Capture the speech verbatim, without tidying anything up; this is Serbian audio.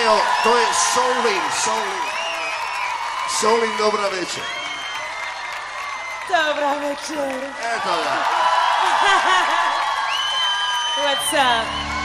Evo, to je Soulin, Soulin. Soulin, dobra večer. Dobra večer. Eto ga. What's up?